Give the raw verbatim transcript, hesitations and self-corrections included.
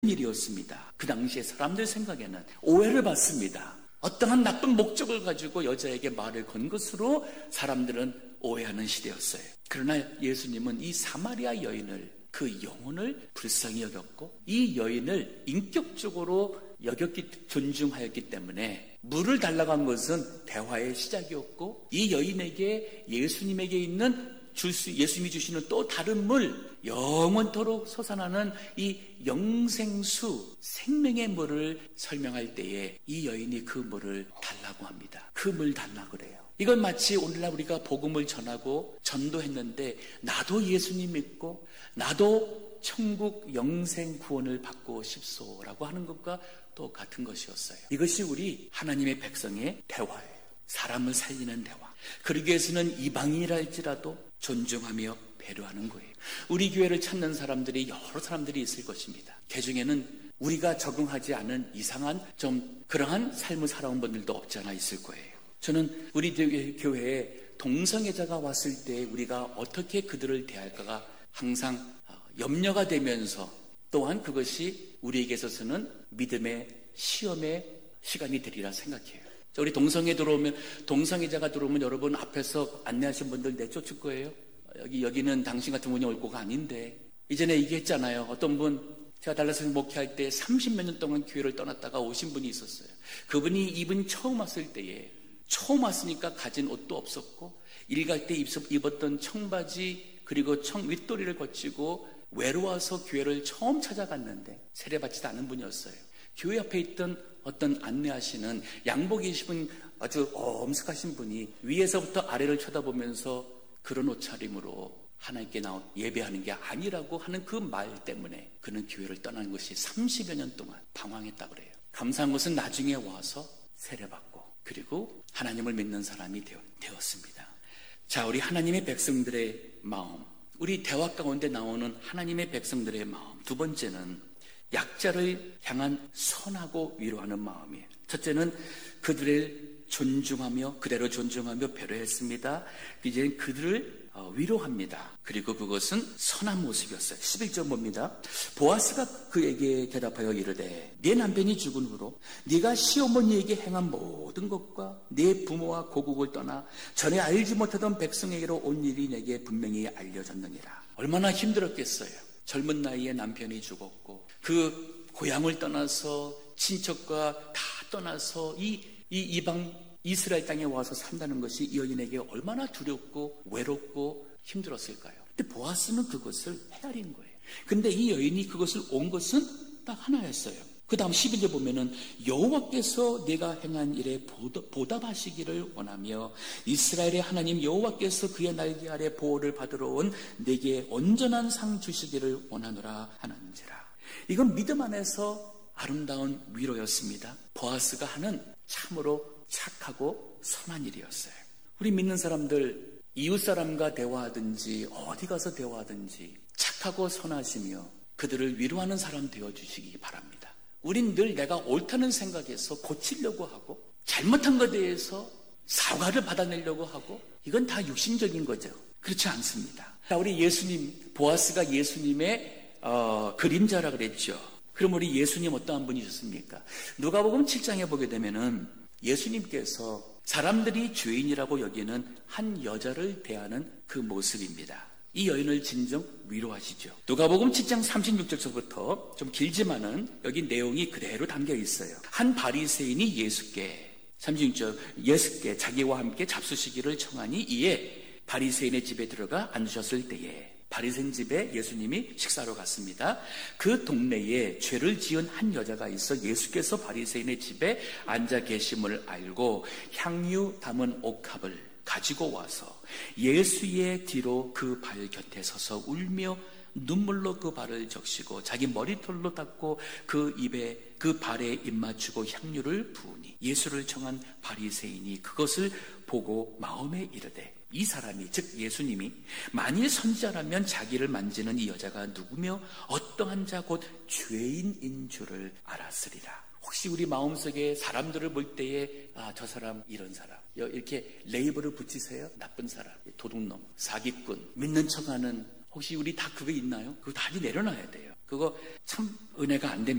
일이었습니다. 그 당시에 사람들 생각에는 오해를 받습니다. 어떠한 나쁜 목적을 가지고 여자에게 말을 건 것으로 사람들은 오해하는 시대였어요. 그러나 예수님은 이 사마리아 여인을, 그 영혼을 불쌍히 여겼고 이 여인을 인격적으로 여겼기, 존중하였기 때문에 물을 달라고 한 것은 대화의 시작이었고 이 여인에게 예수님에게 있는 줄 수, 예수님이 주시는 또 다른 물, 영원토록 솟아나는 이 영생수, 생명의 물을 설명할 때에 이 여인이 그 물을 달라고 합니다. 그 물 달라고 그래요. 이건 마치 오늘날 우리가 복음을 전하고 전도했는데 나도 예수님 믿고 나도 천국 영생 구원을 받고 싶소라고 하는 것과 또 같은 것이었어요. 이것이 우리 하나님의 백성의 대화예요. 사람을 살리는 대화. 그러기 위해서는 이방인이라 할지라도 존중하며 배려하는 거예요. 우리 교회를 찾는 사람들이 여러 사람들이 있을 것입니다. 그중에는 우리가 적응하지 않은 이상한 좀 그러한 삶을 살아온 분들도 없지 않아 있을 거예요. 저는 우리 교회에 동성애자가 왔을 때 우리가 어떻게 그들을 대할까가 항상 염려가 되면서 또한 그것이 우리에게 있어서는 믿음의 시험의 시간이 되리라 생각해요. 우리 동성애 들어오면, 동성애자가 들어오면 여러분 앞에서 안내하신 분들 내쫓을 거예요. 여기, 여기는 당신 같은 분이 올 거가 아닌데. 이전에 얘기했잖아요. 어떤 분, 제가 달라스에서 목회할 때 삼십몇 년 동안 교회를 떠났다가 오신 분이 있었어요. 그분이 이분 처음 왔을 때에, 처음 왔으니까 가진 옷도 없었고, 일 갈 때 입었던 청바지, 그리고 청 윗도리를 거치고 외로워서 교회를 처음 찾아갔는데, 세례받지도 않은 분이었어요. 교회 앞에 있던 어떤 안내하시는 양복 입으신 아주 엄숙하신 분이 위에서부터 아래를 쳐다보면서 그런 옷차림으로 하나님께 나온 예배하는 게 아니라고 하는 그 말 때문에 그는 교회를 떠난 것이 삼십여 년 동안 방황했다고 그래요. 감사한 것은 나중에 와서 세례받고 그리고 하나님을 믿는 사람이 되었습니다. 자, 우리 하나님의 백성들의 마음, 우리 대화 가운데 나오는 하나님의 백성들의 마음. 두 번째는 약자를 향한 선하고 위로하는 마음이에요. 첫째는 그들을 존중하며 그대로 존중하며 배려했습니다. 이제는 그들을 위로합니다. 그리고 그것은 선한 모습이었어요. 십일 절 봅니다. 보아스가 그에게 대답하여 이르되 네 남편이 죽은 후로 네가 시어머니에게 행한 모든 것과 네 부모와 고국을 떠나 전에 알지 못하던 백성에게로 온 일이 내게 분명히 알려졌느니라. 얼마나 힘들었겠어요. 젊은 나이에 남편이 죽었고 그 고향을 떠나서 친척과 다 떠나서 이, 이 이방 이스라엘 땅에 와서 산다는 것이 이 여인에게 얼마나 두렵고 외롭고 힘들었을까요? 근데 보아스는 그것을 헤아린 거예요. 근데 이 여인이 그것을 온 것은 딱 하나였어요. 그 다음 십일 절 보면은 여호와께서 내가 행한 일에 보답하시기를 원하며 이스라엘의 하나님 여호와께서 그의 날개 아래 보호를 받으러 온 내게 온전한 상 주시기를 원하노라 하는지라. 이건 믿음 안에서 아름다운 위로였습니다. 보아스가 하는 참으로 착하고 선한 일이었어요. 우리 믿는 사람들 이웃사람과 대화하든지 어디 가서 대화하든지 착하고 선하시며 그들을 위로하는 사람 되어주시기 바랍니다. 우린 늘 내가 옳다는 생각에서 고치려고 하고 잘못한 것에 대해서 사과를 받아내려고 하고 이건 다 육신적인 거죠. 그렇지 않습니다. 자, 우리 예수님, 보아스가 예수님의 어, 그림자라 그랬죠. 그럼 우리 예수님 어떠한 분이셨습니까? 누가복음 칠 장에 보게 되면은 예수님께서 사람들이 죄인이라고 여기는 한 여자를 대하는 그 모습입니다. 이 여인을 진정 위로하시죠. 누가복음 칠 장 삼십육 절서부터 좀 길지만은 여기 내용이 그대로 담겨 있어요. 한 바리새인이 예수께 삼십육 절 예수께 자기와 함께 잡수시기를 청하니 이에 바리새인의 집에 들어가 앉으셨을 때에 바리새인 집에 예수님이 식사로 갔습니다. 그 동네에 죄를 지은 한 여자가 있어 예수께서 바리새인의 집에 앉아 계심을 알고 향유 담은 옥합을 가지고 와서 예수의 뒤로 그 발 곁에 서서 울며 눈물로 그 발을 적시고 자기 머리털로 닦고 그 입에 그 발에 입 맞추고 향유를 부으니 예수를 청한 바리새인이 그것을 보고 마음에 이르되 이 사람이 즉 예수님이 만일 선지자라면 자기를 만지는 이 여자가 누구며 어떠한 자 곧 죄인인 줄을 알았으리라. 혹시 우리 마음속에 사람들을 볼 때에 아, 저 사람 이런 사람 이렇게 레이블을 붙이세요. 나쁜 사람, 도둑놈, 사기꾼, 믿는 척하는 혹시 우리 다 그거 있나요? 그거 다 내려놔야 돼요. 그거 참 은혜가 안 됩니다.